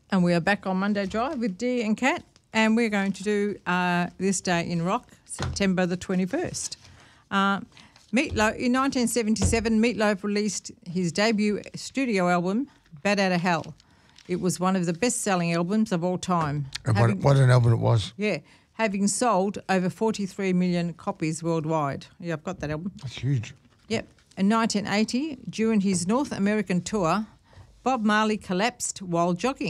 And we are back on Monday Drive with Dee and Kat, and we're going to do This Day in Rock, September the 21st. Meatloaf, in 1977, Meatloaf released his debut studio album, Bat Outta Hell. It was one of the best-selling albums of all time. And what an album it was. Yeah, having sold over 43 million copies worldwide. Yeah, I've got that album. That's huge. Yep. In 1980, during his North American tour, Bob Marley collapsed while jogging.